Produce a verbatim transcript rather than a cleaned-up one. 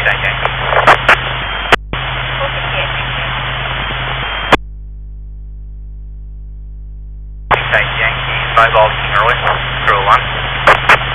Six eight Yankee. four fifty-eight, thank you. Six eight Yankee, mobile King Roy, crew one.